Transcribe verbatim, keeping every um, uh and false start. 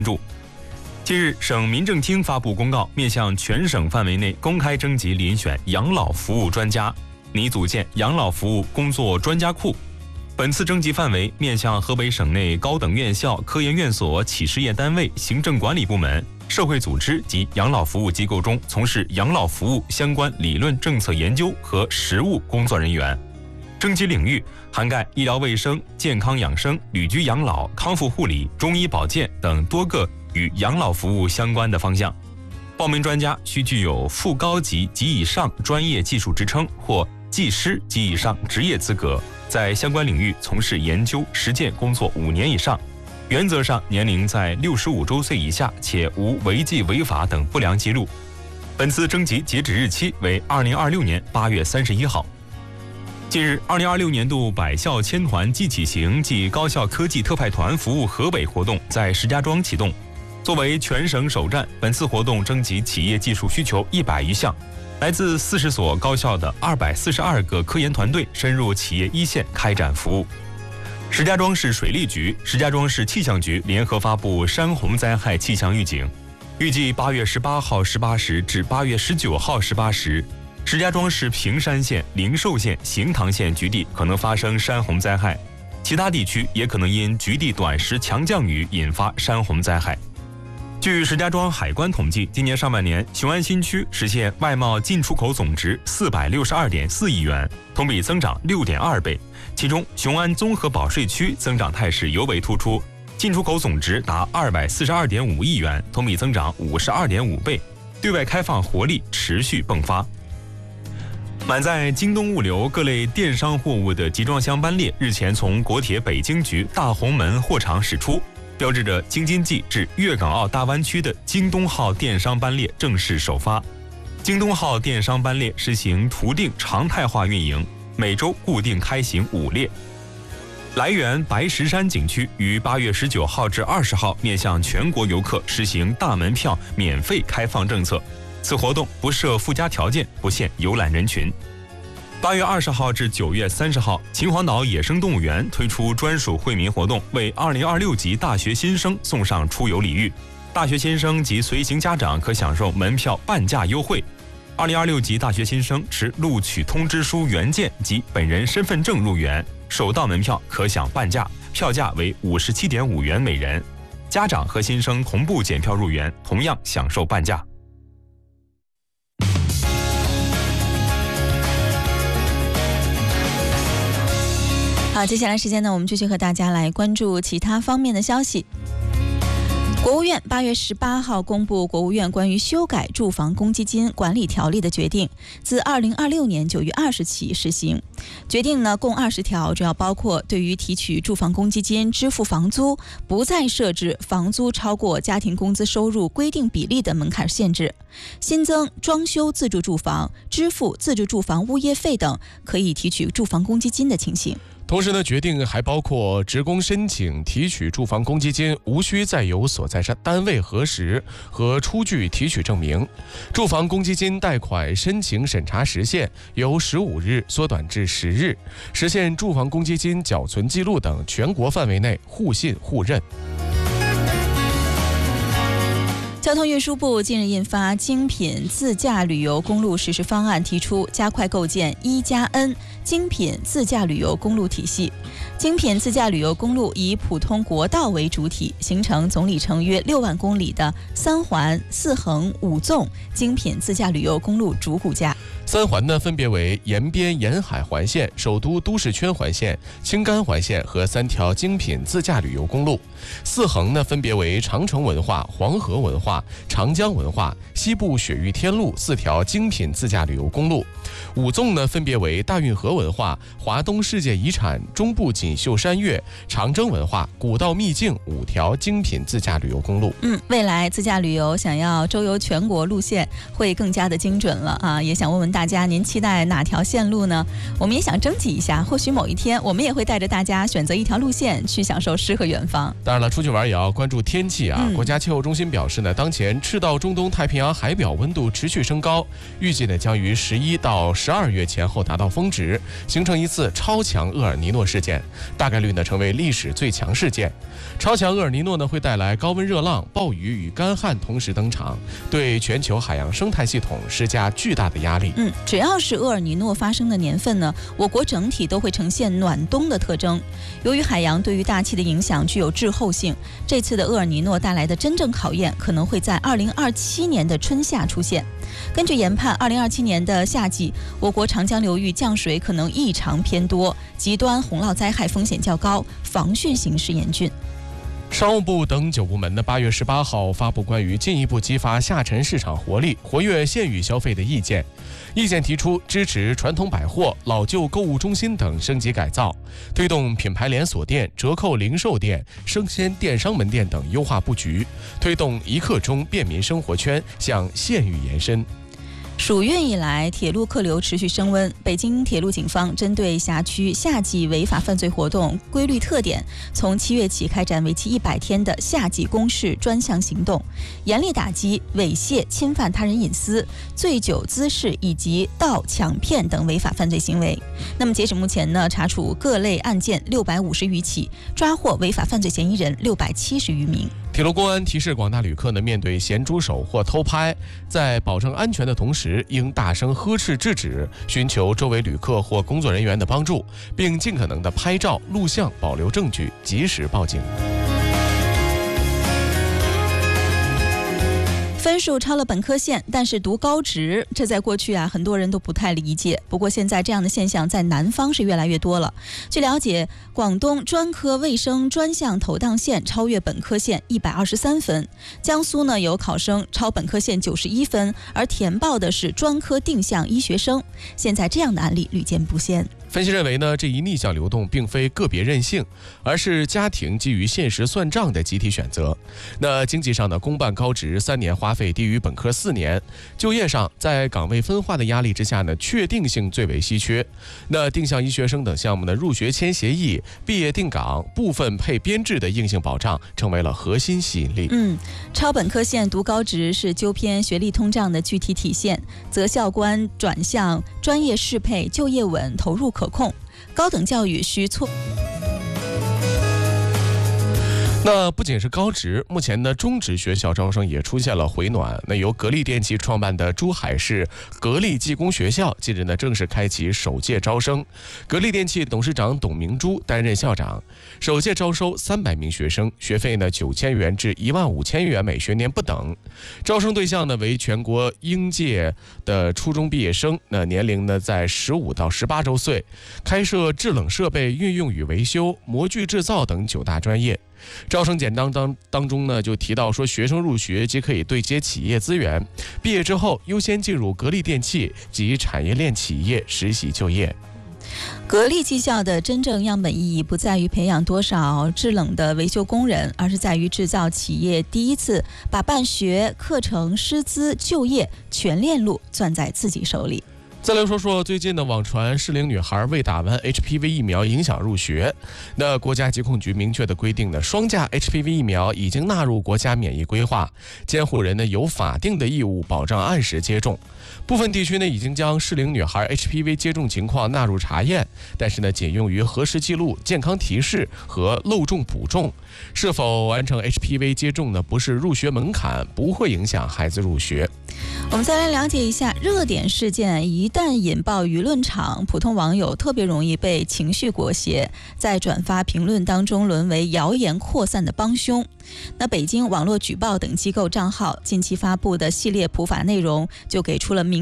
注。近日，省民政厅发布公告，面向全省范围内公开征集遴选养老服务专家，拟组建养老服务工作专家库。本次征集范围面向河北省内高等院校、科研院所、企事业单位、行政管理部门、社会组织及养老服务机构中从事养老服务相关理论政策研究和实务工作人员。征集领域涵盖医疗卫生、健康养生、旅居养老、康复护理、中医保健等多个与养老服务相关的方向。报名专家需具有副高级及以上专业技术职称或技师及以上职业资格，在相关领域从事研究实践工作五年以上，原则上年龄在六十五周岁以下，且无违纪违法等不良记录。本次征集截止日期为二零二六年八月三十一号。近日，二零二六年度百校千团暨启行暨高校科技特派团服务河北活动在石家庄启动。作为全省首站，本次活动征集企业技术需求一百余项，来自四十所高校的二百四十二个科研团队深入企业一线开展服务。石家庄市水利局、石家庄市气象局联合发布山洪灾害气象预警，预计八月十八号十八时至八月十九号十八时。石家庄市平山县、灵寿县、行塘县局地可能发生山洪灾害，其他地区也可能因局地短时强降雨引发山洪灾害。据石家庄海关统计，今年上半年雄安新区实现外贸进出口总值四百六十二点四亿元，同比增长六点二倍。其中，雄安综合保税区增长态势尤为突出，进出口总值达二百四十二点五亿元，同比增长五十二点五倍，对外开放活力持续迸发。满载京东物流各类电商货物的集装箱班列日前从国铁北京局大红门货场驶出，标志着京津冀至粤港澳大湾区的京东号电商班列正式首发。京东号电商班列实行图定常态化运营，每周固定开行五列。来源白石山景区于八月十九号至二十号面向全国游客实行大门票免费开放政策。此活动不设附加条件，不限游览人群。八月二十号至九月三十号，秦皇岛野生动物园推出专属惠民活动，为二零二六级大学新生送上出游礼遇。大学新生及随行家长可享受门票半价优惠。二零二六级大学新生持录取通知书原件及本人身份证入园，首到门票可享半价，票价为五十七点五元每人。家长和新生同步检票入园，同样享受半价。 好，接下来时间呢，我们继续和大家来关注其他方面的消息。国务院八月十八号公布国务院关于修改住房公积金管理条例的决定，自二零二六年九月二十起实行。决定呢共二十条，主要包括对于提取住房公积金支付房租，不再设置房租超过家庭工资收入规定比例的门槛限制，新增装修自住住房、支付自住住房物业费等可以提取住房公积金的情形。 同时呢，决定还包括职工申请提取住房公积金无需再由所在单位核实和出具提取证明，住房公积金贷款申请审查时限由十五日缩短至十日，实现住房公积金缴存记录等全国范围内互信互认。 交通运输部近日印发精品自驾旅游公路实施方案，提出加快构建一加 N 精品自驾旅游公路体系。精品自驾旅游公路以普通国道为主体，形成总里程约六万公里的三环、四横、五纵精品自驾旅游公路主骨架。 三环呢，分别为延边沿海环线、首都都市圈环线、青甘环线和三条精品自驾旅游公路。四横呢，分别为长城文化、黄河文化、长江文化、西部雪域天路四条精品自驾旅游公路。五纵呢，分别为大运河文化、华东世界遗产、中部锦绣山岳、长征文化、古道秘境五条精品自驾旅游公路。 嗯，未来自驾旅游想要周游全国路线会更加的精准了啊！也想问问大家，您期待哪条线路呢？我们也想征集一下，或许某一天我们也会带着大家选择一条路线去享受诗和远方。 当然了，出去玩也要关注天气啊。 嗯、 国家气候中心表示呢，当前赤道中东太平洋海表温度持续升高，预计呢将于十一到十二月前后达到峰值，形成一次超强厄尔尼诺事件，大概率呢成为历史最强事件。超强厄尔尼诺呢会带来高温热浪、暴雨与干旱同时登场，对全球海洋生态系统施加巨大的压力。 嗯，只要是厄尔尼诺发生的年份呢，我国整体都会呈现暖冬的特征。由于海洋对于大气的影响具有滞后性，这次的厄尔尼诺带来的真正考验可能会在二零二七年的春夏出现。根据研判，二零二七年的夏季，我国长江流域降水可能异常偏多，极端洪涝灾害风险较高，防汛形势严峻。 商务部等九部门呢，八月十八号发布关于进一步激发下沉市场活力、活跃县域消费的意见。意见提出，支持传统百货、老旧购物中心等升级改造，推动品牌连锁店、折扣零售店、生鲜电商门店等优化布局，推动一刻钟便民生活圈向县域延伸。 暑运以来，铁路客流持续升温。北京铁路警方针对辖区夏季违法犯罪活动规律特点，从七月起开展为期一百天的夏季公示专项行动，严厉打击猥亵、侵犯他人隐私、醉酒滋事以及盗抢骗等违法犯罪行为。那么截止目前呢，查处各类案件六百五十余起，抓获违法犯罪嫌疑人六百七十余名。 铁路公安提示广大旅客呢，面对咸猪手或偷拍，在保证安全的同时，应大声呵斥制止，寻求周围旅客或工作人员的帮助，并尽可能的拍照、录像，保留证据，及时报警。 分数超了本科线，但是读高职，这在过去啊，很多人都不太理解。不过现在这样的现象在南方是越来越多了。据了解，广东专科卫生专项投档线超越本科线一百二十三分，江苏呢有考生超本科线九十一分，而填报的是专科定向医学生。现在这样的案例屡见不鲜。 分析认为呢，这一逆向流动并非个别任性，而是家庭基于现实算账的集体选择。那经济上呢，公办高职三年花费低于本科四年；就业上，在岗位分化的压力之下呢，确定性最为稀缺。那定向医学生等项目呢，入学签协议、毕业定岗、部分配编制的硬性保障，成为了核心吸引力。 嗯，超本科线读高职是纠偏学历通胀的具体体现，择校观转向专业适配，就业稳，投入可控。高等教育需错。 那不仅是高职，目前呢，中职学校招生也出现了回暖。那由格力电器创办的珠海市格力技工学校近日呢正式开启首届招生，格力电器董事长董明珠担任校长。首届招收三百名学生，学费呢九千元至一万五千元每学年不等。招生对象呢为全国应届的初中毕业生，那年龄呢在十五到十八周岁，开设制冷设备运用与维修、模具制造等九大专业。招生简章当当中呢，就提到说，学生入学即可以对接企业资源，毕业之后优先进入格力电器及产业链企业实习就业。 格力技校的真正样本意义不在于培养多少制冷的维修工人，而是在于制造企业第一次把办学、课程、师资、就业全链路攥在自己手里。 再来说说最近的网传适龄女孩未打完 H P V 疫苗影响入学，那国家疾控局明确的规定呢，双价 H P V 疫苗已经纳入国家免疫规划，监护人呢有法定的义务保障按时接种。部分地区呢已经将适龄女孩 H P V 接种情况纳入查验，但是呢仅用于核实记录、健康提示和漏种补种。是否完成 H P V 接种呢？不是入学门槛，不会影响孩子入学。 我们再来了解一下热点事件，一旦引爆舆论场，普通网友特别容易被情绪裹挟，在转发评论当中沦为谣言扩散的帮凶。那北京网络举报等机构账号近期发布的系列普法内容，就给出了明